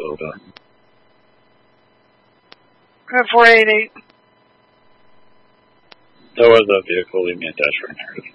load up. 488. That was a vehicle, leave me a dash for narrative.